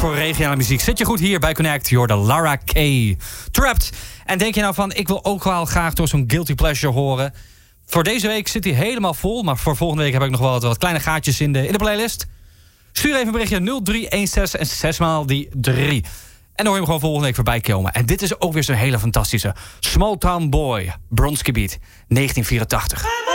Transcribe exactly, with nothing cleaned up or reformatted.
voor regionale muziek. Zit je goed hier bij Connect, je hoorde Lara K. Trapped. En denk je nou van, ik wil ook wel graag door zo'n guilty pleasure horen. Voor deze week zit hij helemaal vol. Maar voor volgende week heb ik nog wel wat, wat kleine gaatjes in de, in de playlist. Stuur even een berichtje nul drie een zes en zes maal die drie. En dan hoor je hem gewoon volgende week voorbij komen. En dit is ook weer zo'n hele fantastische Small Town Boy, Bronski Beat, negentien vierentachtig.